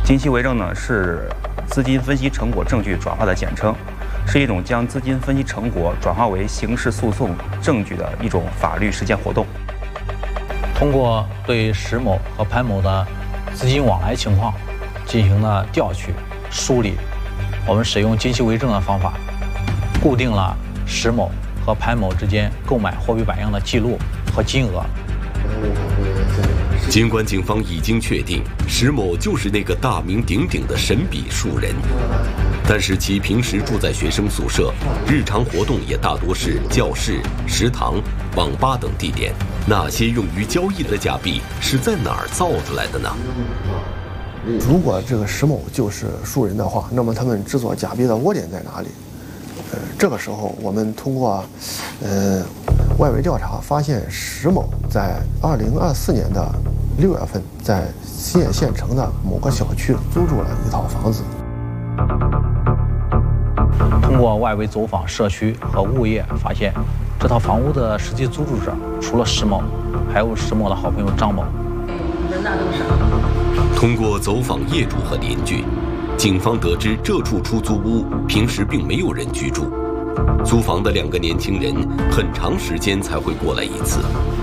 今期为证呢是资金分析成果证据转化的简称，是一种将资金分析成果转化为刑事诉讼证据的一种法律实践活动。 通过对石某和潘某的资金往来情况进行了调取梳理，我们使用今期为证的方法，固定了石某和潘某之间购买货币版样的记录和金额。 尽管警方已经确定石某就是那个大名鼎鼎的神笔术人，但是其平时住在学生宿舍，日常活动也大多是教室、食堂、网吧等地点。那些用于交易的假币是在哪儿造出来的呢？ 如果这个石某就是术人的话，那么他们制作假币的窝点在哪里？这个时候我们通过外围调查发现，石某在2024年的6月份在新野县城的某个小区租住了一套房子。 通过外围走访社区和物业，发现这套房屋的实际租住者除了石某，还有石某的好朋友张某。 通过走访业主和邻居，警方得知这处出租屋平时并没有人居住，租房的2个年轻人很长时间才会过来一次。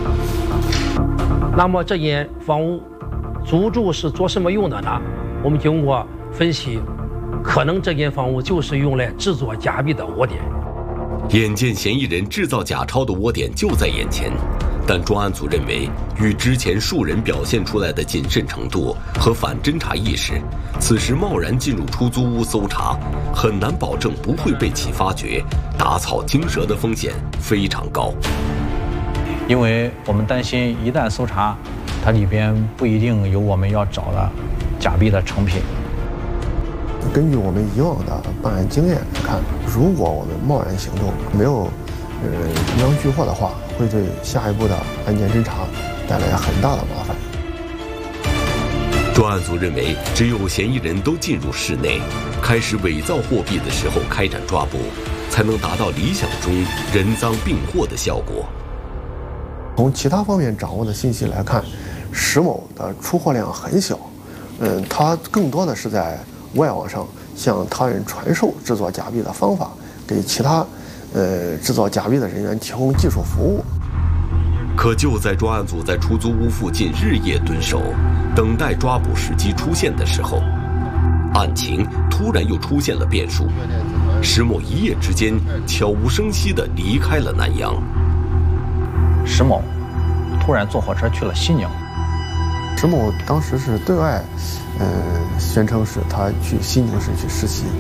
那么这间房屋租住是做什么用的呢？我们经过分析，可能这间房屋就是用来制作假币的窝点。 眼见嫌疑人制造假钞的窝点就在眼前，但专案组认为，与之前数人表现出来的谨慎程度和反侦查意识，此时贸然进入出租屋搜查，很难保证不会被其发觉，打草惊蛇的风险非常高。 因为我们担心一旦搜查，它里边不一定有我们要找的假币的成品。 根据我们以往的办案经验来看，如果我们贸然行动，没有同样具获的话，会对下一步的案件侦查带来很大的麻烦。 专案组认为，只有嫌疑人都进入室内，开始伪造货币的时候开展抓捕，才能达到理想中人赃并获的效果。 从其他方面掌握的信息来看，石某的出货量很小，他更多的是在外网上向他人传授制作假币的方法，给其他制造假币的人员提供技术服务。 可就在专案组在出租屋附近日夜蹲守，等待抓捕时机出现的时候，案情突然又出现了变数。石某一夜之间悄无声息地离开了南阳。 石某突然坐火车去了西宁。 石某当时是对外宣称是他去西宁市去实习，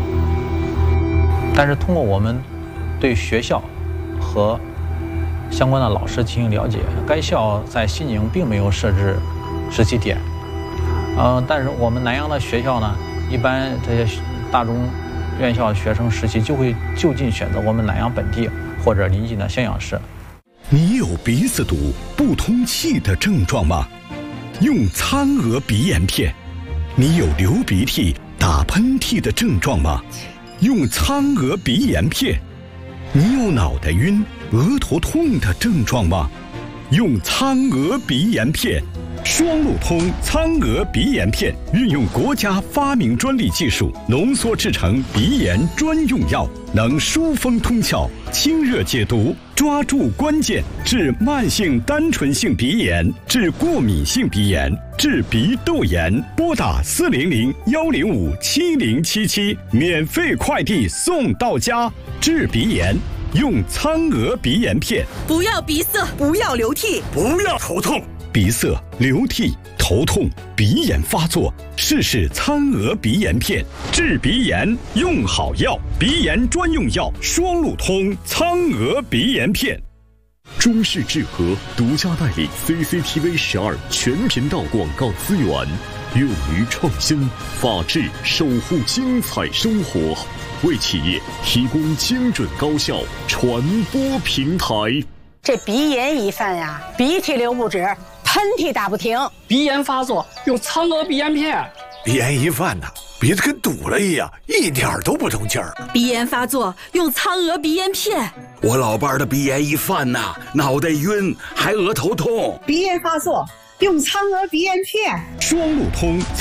但是通过我们对学校和相关的老师进行了解，该校在西宁并没有设置实习点。但是我们南阳的学校呢，一般这些大中院校学生实习就会就近选择我们南阳本地或者邻近的襄阳市。 你有鼻子堵、不通气的症状吗？用苍娥鼻炎片。你有流鼻涕、打喷嚏的症状吗？用苍娥鼻炎片。你有脑袋晕、额头痛的症状吗？用苍娥鼻炎片。双路通苍娥鼻炎片运用国家发明专利技术浓缩制成鼻炎专用药，能疏风通窍、清热解毒，抓住关键，治慢性单纯性鼻炎，治过敏性鼻炎，治鼻窦炎。拨打400-105-7077，免费快递送到家。治鼻炎用苍娥鼻炎片。 不要鼻塞，不要流涕， 不要头痛。鼻塞、流涕、头痛、鼻炎发作，试试苍娥鼻炎片，治鼻炎用好药，鼻炎专用药，双路通苍娥鼻炎片。 中视智和独家代理 CCTV 12全频道广告资源，勇于创新，法治守护精彩生活，为企业提供精准高效传播平台。 这鼻炎一犯呀，鼻涕流不止，喷嚏打不停， 鼻炎发作用苍娥鼻炎片。 鼻炎一犯呢，鼻子跟堵了一样，一点都不通气儿。 鼻炎发作用苍娥鼻炎片。 我老伴儿的鼻炎一犯呐，脑袋晕，还额头痛。 鼻炎发作用苍娥鼻炎片。 双路通